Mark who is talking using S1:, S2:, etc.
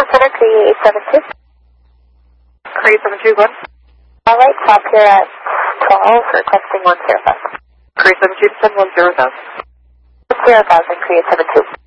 S1: Center, Korea 872.
S2: Korea 721.
S1: Alright, stop here at 12, requesting 105.
S2: Korea 727, 100,000.
S1: 0,000, Korea 72.